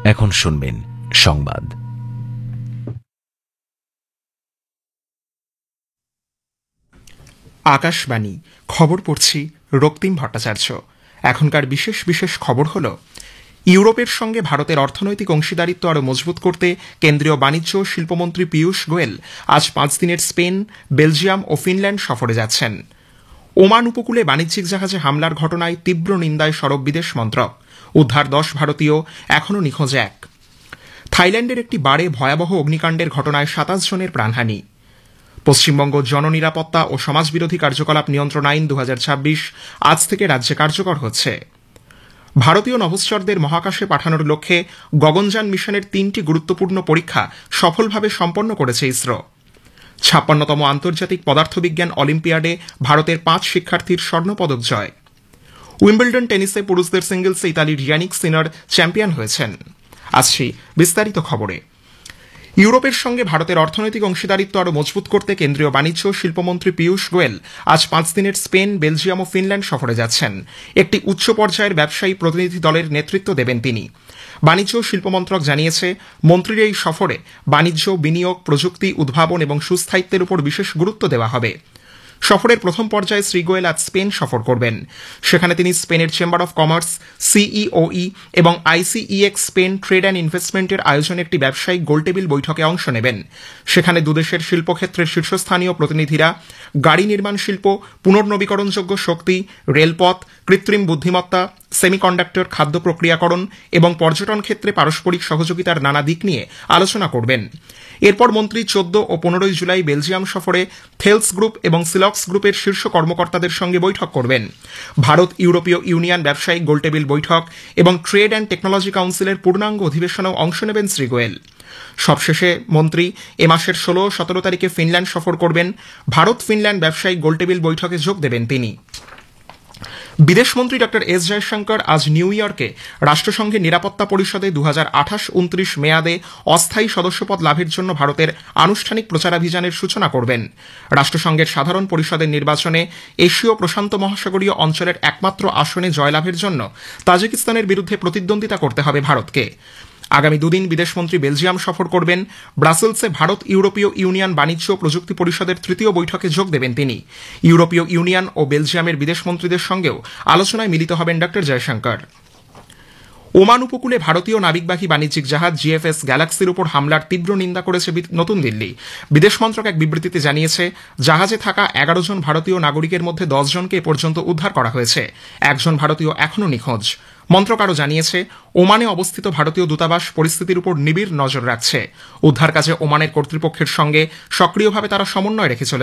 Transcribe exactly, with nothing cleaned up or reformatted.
এখন শুনবেন সংবাদ। আকাশবাণী খবর পড়ছি রক্তিম ভট্টাচার্য। এখনকার বিশেষ বিশেষ খবর হল, ইউরোপের সঙ্গে ভারতের অর্থনৈতিক অংশীদারিত্ব আরও মজবুত করতে কেন্দ্রীয় বাণিজ্য ও শিল্পমন্ত্রী পীয়ূষ গোয়েল আজ পাঁচ দিনের স্পেন, বেলজিয়াম ও ফিনল্যান্ড সফরে যাচ্ছেন। ওমান উপকূলে বাণিজ্যিক জাহাজে হামলার ঘটনায় তীব্র নিন্দায় সরব বিদেশ মন্ত্রক। উদ্ধার দশ ভারতীয়, এখনও নিখোঁজ এক। থাইল্যান্ডের একটি বারে ভয়াবহ অগ্নিকাণ্ডের ঘটনায় সাতাশ জনের প্রাণহানি। পশ্চিমবঙ্গ জননিরাপত্তা ও সমাজবিরোধী কার্যকলাপ নিয়ন্ত্রণ আইন দু হাজার ছাব্বিশ আজ থেকে রাজ্যে কার্যকর হচ্ছে। ভারতীয় নভোশ্চরদের মহাকাশে পাঠানোর লক্ষ্যে গগনযান মিশনের তিনটি গুরুত্বপূর্ণ পরীক্ষা সফলভাবে সম্পন্ন করেছে ইসরো। ছাপ্পান্নতম আন্তর্জাতিক পদার্থবিজ্ঞান অলিম্পিয়াডে ভারতের পাঁচ শিক্ষার্থীর স্বর্ণপদক জয়। উইম্বলডন টেনিসে পুরুষদের সিঙ্গলসে ইতালির ইয়ানিক সিনার চ্যাম্পিয়ন হয়েছেন। আসছি বিস্তারিত খবরে। ইউরোপের সঙ্গে ভারতের অর্থনৈতিক অংশীদারিত্ব আরও মজবুত করতে কেন্দ্রীয় বাণিজ্য ও শিল্পমন্ত্রী পীয়ূষ গোয়েল আজ পাঁচ দিনের স্পেন, বেলজিয়াম ও ফিনল্যান্ড সফরে যাচ্ছেন। একটি উচ্চ পর্যায়ের ব্যবসায়ী প্রতিনিধি দলের নেতৃত্ব দেবেন তিনি। বাণিজ্য ও শিল্পমন্ত্রক জানিয়েছে, মন্ত্রীর এই সফরে বাণিজ্য, বিনিয়োগ, প্রযুক্তি, উদ্ভাবন এবং সুস্থায়িত্বের উপর বিশেষ গুরুত্ব দেওয়া হবে। সফরের প্রথম পর্যায়ে শ্রী গোয়েল আজ স্পেন সফর করবেন। সেখানে তিনি স্পেনের চেম্বার অফ কমার্স, সিইওই এবং আইসিইএক্স স্পেন ট্রেড অ্যান্ড ইনভেস্টমেন্টের আয়োজনে একটি ব্যবসায়িক গোলটেবিল বৈঠকে অংশ নেবেন। সেখানে দুদেশের শিল্পক্ষেত্রের শীর্ষস্থানীয় প্রতিনিধিরা গাড়ি নির্মাণ শিল্প, পুনর্নবীকরণযোগ্য শক্তি, রেলপথ, কৃত্রিম বুদ্ধিমত্তা, সেমিকন্ডাক্টর, খাদ্য প্রক্রিয়াকরণ এবং পর্যটন ক্ষেত্রে পারস্পরিক সহযোগিতার নানা দিক নিয়ে আলোচনা করবেন। এরপর মন্ত্রী চোদ্দ ও পনেরোই জুলাই বেলজিয়াম সফরে থেলস গ্রুপ এবং সিলক্স গ্রুপের শীর্ষ কর্মকর্তাদের সঙ্গে বৈঠক করবেন। ভারত ইউরোপীয় ইউনিয়ন ব্যবসায়িক গোলটেবিল বৈঠক এবং ট্রেড অ্যান্ড টেকনোলজি কাউন্সিলের পূর্ণাঙ্গ অধিবেশনেও অংশ নেবেন শ্রী গোয়েল। সবশেষে মন্ত্রী এ মাসের ষোলো সতেরো তারিখে ফিনল্যান্ড সফর করবেন। ভারত ফিনল্যান্ড ব্যবসায়িক গোলটেবিল বৈঠকে যোগ দেবেন তিনি। বিদেশমন্ত্রী ডক্টর এস জয়শঙ্কর আজ নিউ ইয়র্কে রাষ্ট্রসংঘের নিরাপত্তা পরিষদে দু হাজার আঠাশ উনত্রিশ মেয়াদে অস্থায়ী সদস্যপদ লাভের জন্য ভারতের আনুষ্ঠানিক প্রচারাভিযানের সূচনা করবেন। রাষ্ট্রসংঘের সাধারণ পরিষদের নির্বাচনে এশীয় প্রশান্ত মহাসাগরীয় অঞ্চলের একমাত্র আসনে জয়লাভের জন্য তাজিকিস্তানের বিরুদ্ধে প্রতিদ্বন্দ্বিতা করতে হবে ভারতকে। আগামী দুদিন বিদেশমন্ত্রী বেলজিয়াম সফর করবেন। ব্রাসেলসে ভারত ইউরোপীয় ইউনিয়ন বাণিজ্য ও প্রযুক্তি পরিষদের তৃতীয় বৈঠকে যোগ দেবেন তিনি। ইউরোপীয় ইউনিয়ন ও বেলজিয়ামের বিদেশমন্ত্রীদের সঙ্গেও আলোচনায় মিলিত হবেন ডক্টর জয়শঙ্কর। ওমান উপকূলে ভারতীয় নাবিকবাহী বাণিজ্যিক জাহাজ জিএফএস গ্যালাক্সির উপর হামলার তীব্র নিন্দা করেছে নতুন দিল্লি। বিদেশ মন্ত্রক এক বিবৃতিতে জানিয়েছে, জাহাজে থাকা এগারো জন ভারতীয় নাগরিকের মধ্যে দশ জনকে এ পর্যন্ত উদ্ধার করা হয়েছে। একজন ভারতীয় এখনও নিখোঁজ। মন্ত্রক আরও জানিয়েছে, ওমানে অবস্থিত ভারতীয় দূতাবাস পরিস্থিতির উপর নিবিড় নজর রাখছে। উদ্ধার কাজে ওমানের কর্তৃপক্ষের সঙ্গে সক্রিয়ভাবে তারা সমন্বয় রেখে চলেছে।